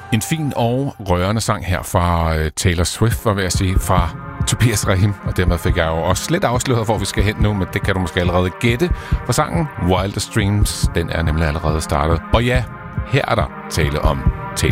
En fin og rørende sang her fra Taylor Swift, var ved at sige, fra Tobias Rahim. Og dermed fik jeg jo også lidt afsløret, hvor vi skal hen nu, men det kan du måske allerede gætte. For sangen Wildest Dreams, den er nemlig allerede startet. Og ja, her er der tale om